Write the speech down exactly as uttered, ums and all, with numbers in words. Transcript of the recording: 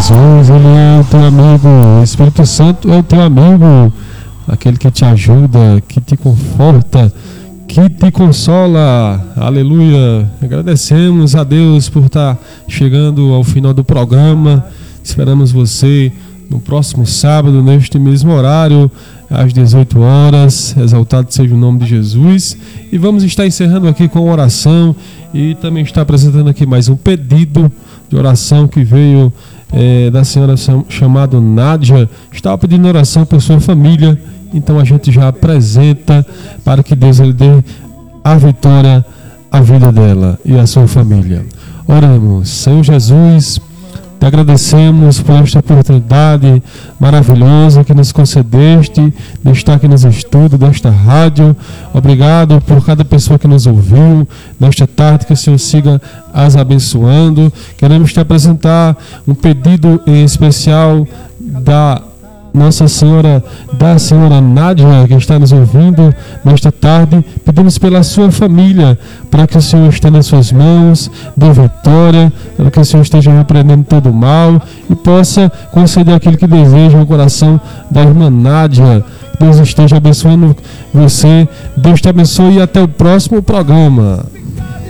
Jesus, Ele é o teu amigo. O Espírito Santo é o teu amigo, aquele que te ajuda, que te conforta, que te consola. Aleluia. Agradecemos a Deus por estar chegando ao final do programa. Esperamos você no próximo sábado, neste mesmo horário, às dezoito horas. Exaltado seja o nome de Jesus. E vamos estar encerrando aqui com oração e também estar apresentando aqui mais um pedido de oração que veio é, da senhora chamada Nádia. Estava pedindo oração por sua família. Então a gente já apresenta para que Deus ele dê a vitória à vida dela e à sua família. Oremos. Senhor Jesus, te agradecemos por esta oportunidade maravilhosa que nos concedeste de estar aqui nos estudos desta rádio. Obrigado por cada pessoa que nos ouviu nesta tarde, que o Senhor siga as abençoando. Queremos te apresentar um pedido em especial da Nossa Senhora, da senhora Nádia, que está nos ouvindo nesta tarde. Pedimos pela sua família, para que o Senhor esteja nas suas mãos, dê vitória, para que o Senhor esteja repreendendo todo o mal e possa conceder aquilo que deseja no coração da irmã Nádia. Deus esteja abençoando você. Deus te abençoe e até o próximo programa.